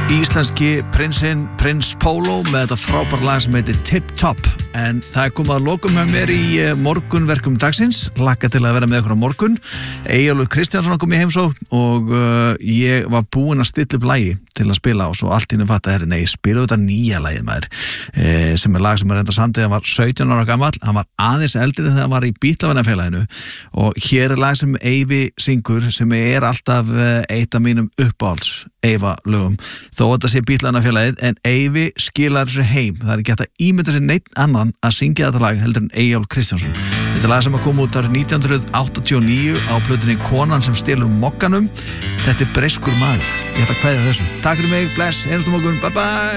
Íslenski prinsinn Prins Pólo með þetta frábæra lag sem heitir Tip Top en það komið að lokum með mér í morgunverkum dagsins lakka til að vera með ykkur á morgun Eyjólfur Kristjánsson kom í heimsókn og ég var búinn að stilla upp lagi til að spila og svo allt í einu fattaði nei, spilaðu þetta nýja lagið maður sem lag sem reynda samtið hann var 17 ára gamall, hann var aðeins eldri þegar hann var í Bítlavinafélaginu og hér lag sem Eyvi syngur sem alltaf eitt af mínum uppáhalds Eyva lögum þó þetta sé Bítlavinafélagið en Eyvi skilar þessu heim það ekki hægt að ímynda sér neitt annan að syngja þetta lag heldur en Eyjólfur Kristjánsson þetta lag sem kom út árið 1989 á plötunni Konan sem stelur mokkanum þetta breskur maður ég ætla að kveðja þessum takk fyrir mig, bless, heyrjumst á morgun, bye bye